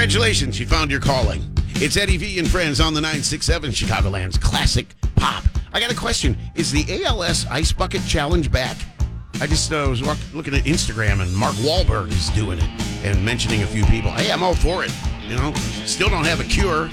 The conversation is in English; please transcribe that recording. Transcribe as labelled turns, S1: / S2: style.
S1: Congratulations, you found your calling. It's Eddie V and Friends on the 967 Chicagoland's classic pop. I got a question. Is the ALS Ice Bucket Challenge back? I just was looking at Instagram, and Mark Wahlberg is doing it and mentioning a few people. Hey, I'm all for it. You know, still don't have a cure.